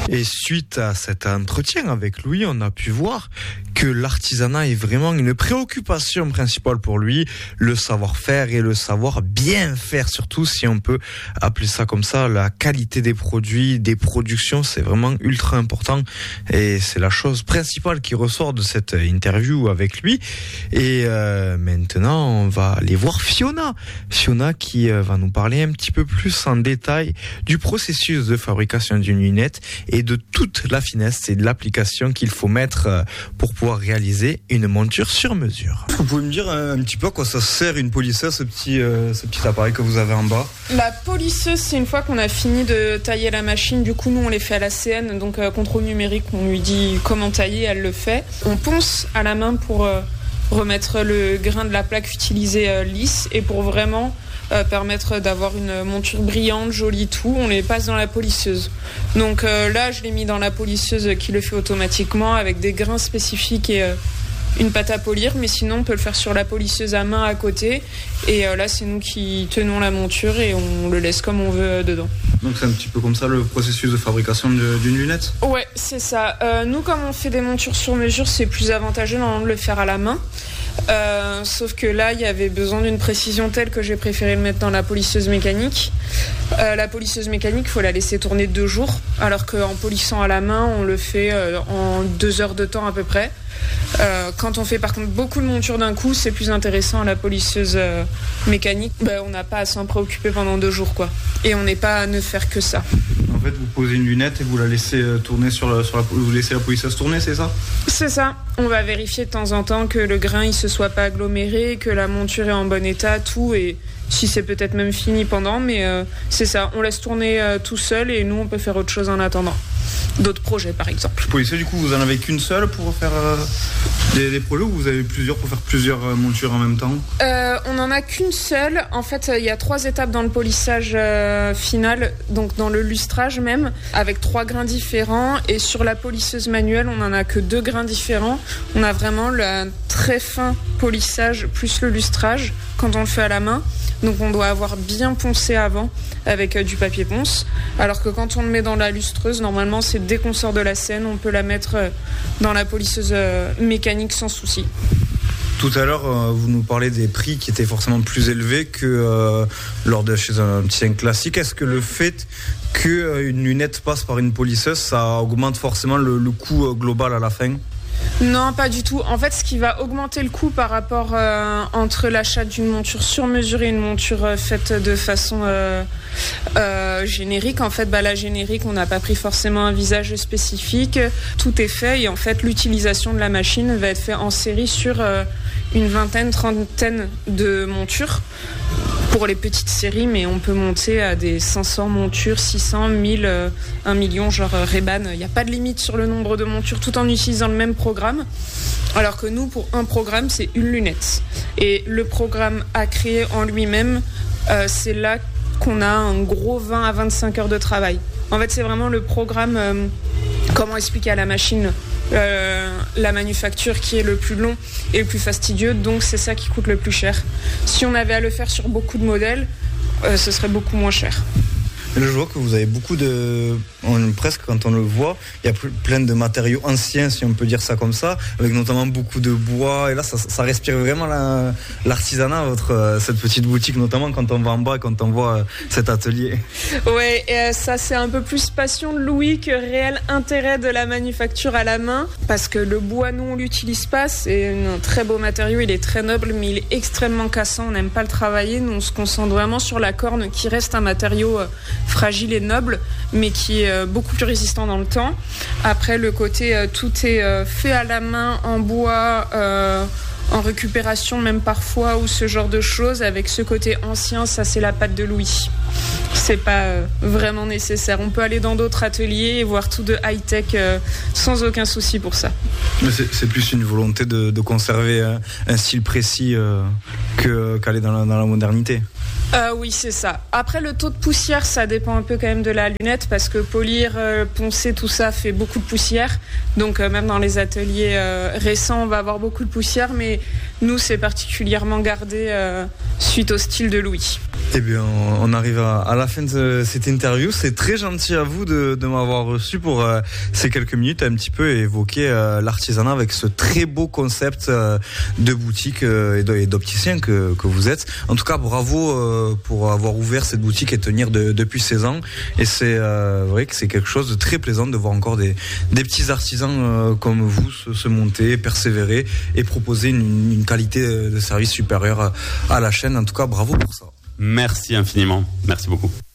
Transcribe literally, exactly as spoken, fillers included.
Et suite à cet entretien avec Louis, on a pu voir que l'artisanat est vraiment une préoccupation principale pour lui, le savoir-faire et le savoir bien faire, surtout si on peut appeler ça comme ça. La qualité des produits, des productions, c'est vraiment ultra important et c'est la chose principale qui ressort de cette interview avec lui. Et euh, maintenant, on va aller voir Fiona. Fiona qui euh, va nous parler un petit peu plus en détail du processus de fabrication d'une lunette et de toute la finesse et de l'application qu'il faut mettre euh, pour pouvoir réaliser une monture sur mesure. Vous pouvez me dire un petit peu à quoi ça sert une polisseuse, ce petit, euh, ce petit appareil que vous avez en bas? La polisseuse, c'est une fois qu'on a fini de tailler la machine. Du coup, nous, on les fait à la C N, donc euh, contrôle numérique, on lui dit comment tailler, elle le fait. On ponce à la main pour euh, remettre le grain de la plaque utilisé euh, lisse et pour vraiment euh, permettre d'avoir une monture brillante, jolie, tout. On les passe dans la polisseuse. Donc euh, là, je l'ai mis dans la polisseuse qui le fait automatiquement avec des grains spécifiques et euh, une pâte à polir, mais sinon on peut le faire sur la polisseuse à main à côté et euh, là c'est nous qui tenons la monture et on le laisse comme on veut dedans. Donc c'est un petit peu comme ça le processus de fabrication de, d'une lunette? Ouais, c'est ça. Euh, nous, comme on fait des montures sur mesure, c'est plus avantageux de le faire à la main. Euh, sauf que là, il y avait besoin d'une précision telle que j'ai préféré le mettre dans la polisseuse mécanique. Euh, la polisseuse mécanique, il faut la laisser tourner deux jours, alors qu'en polissant à la main, on le fait euh, en deux heures de temps à peu près. Euh, quand on fait par contre beaucoup de montures d'un coup, c'est plus intéressant à la polisseuse euh, mécanique. Ben, on n'a pas à s'en préoccuper pendant deux jours, quoi. Et on n'est pas à ne faire que ça. En fait, vous posez une lunette et vous la laissez tourner sur la, sur la, vous laissez la polisseuse tourner, c'est ça? C'est ça. On va vérifier de temps en temps que le grain il se soit pas aggloméré, que la monture est en bon état, tout, et si c'est peut-être même fini pendant, mais euh, c'est ça. On laisse tourner euh, tout seul et nous on peut faire autre chose en attendant. D'autres projets par exemple. Policier, du coup, vous en avez qu'une seule pour faire euh, des, des projets ou vous avez plusieurs pour faire plusieurs euh, montures en même temps? euh, On n'en a qu'une seule. En fait, il y a trois étapes dans le polissage euh, final, donc dans le lustrage même, avec trois grains différents. Et sur la polisseuse manuelle, on n'en a que deux grains différents. On a vraiment le très fin polissage plus le lustrage quand on le fait à la main. Donc on doit avoir bien poncé avant avec euh, du papier ponce. Alors que quand on le met dans la lustreuse, normalement c'est dès qu'on sort de la scène, on peut la mettre euh, dans la polisseuse euh, mécanique sans souci. Tout à l'heure, euh, vous nous parlez des prix qui étaient forcément plus élevés que euh, lors de chez un opticien classique. Est-ce que le fait qu'une euh, lunette passe par une polisseuse, ça augmente forcément le, le coût euh, global à la fin ? Non, pas du tout. En fait, ce qui va augmenter le coût par rapport euh, entre l'achat d'une monture sur mesure et une monture euh, faite de façon euh, euh, générique, en fait, bah, la générique, on n'a pas pris forcément un visage spécifique. Tout est fait et en fait, l'utilisation de la machine va être faite en série sur euh, une vingtaine, trentaine de montures. Pour les petites séries, mais on peut monter à des cinq cents montures, six cents, mille, euh, un million, genre euh, Ray-Ban. Il n'y a pas de limite sur le nombre de montures tout en utilisant le même programme. Alors que nous, pour un programme, c'est une lunette. Et le programme à créer en lui-même, euh, c'est là qu'on a un gros vingt à vingt-cinq heures de travail. En fait, c'est vraiment le programme, euh, comment expliquer à la machine Euh, la manufacture qui est le plus long et le plus fastidieux, donc c'est ça qui coûte le plus cher. Si on avait à le faire sur beaucoup de modèles, euh, ce serait beaucoup moins cher. Je vois que vous avez beaucoup de... On, presque quand on le voit, il y a plein de matériaux anciens, si on peut dire ça comme ça, avec notamment beaucoup de bois. Et là, ça, ça respire vraiment la, l'artisanat, votre, cette petite boutique, notamment quand on va en bas et quand on voit cet atelier. Ouais, et euh, ça c'est un peu plus passion de Louis que réel intérêt de la manufacture à la main. Parce que le bois, nous, on l'utilise pas. C'est un très beau matériau, il est très noble, mais il est extrêmement cassant. On n'aime pas le travailler. Nous, on se concentre vraiment sur la corne, qui reste un matériau... Euh, fragile et noble, mais qui est euh, beaucoup plus résistant dans le temps. Après, le côté, euh, tout est euh, fait à la main, en bois, euh, en récupération même parfois, ou ce genre de choses. Avec ce côté ancien, ça c'est la patte de Louis. C'est pas euh, vraiment nécessaire. On peut aller dans d'autres ateliers et voir tout de high-tech euh, sans aucun souci pour ça. Mais c'est, c'est plus une volonté de, de conserver un, un style précis euh, que, qu'aller dans la, dans la modernité. Euh, oui, c'est ça. Après, le taux de poussière, ça dépend un peu quand même de la lunette parce que polir, euh, poncer, tout ça fait beaucoup de poussière. Donc, euh, même dans les ateliers euh, récents, on va avoir beaucoup de poussière. Mais nous, c'est particulièrement gardé euh, suite au style de Louis. Eh bien, on arrive à, à la fin de cette interview. C'est très gentil à vous de, de m'avoir reçu pour euh, ces quelques minutes, un petit peu évoquer euh, l'artisanat avec ce très beau concept euh, de boutique euh, et d'opticien que, que vous êtes. En tout cas, bravo euh, pour avoir ouvert cette boutique et tenir de, depuis seize ans. Et c'est euh, vrai que c'est quelque chose de très plaisant de voir encore des, des petits artisans euh, comme vous se, se monter, persévérer et proposer une, une qualité de service supérieure à, à la chaîne. En tout cas, bravo pour ça. Merci infiniment. Merci beaucoup.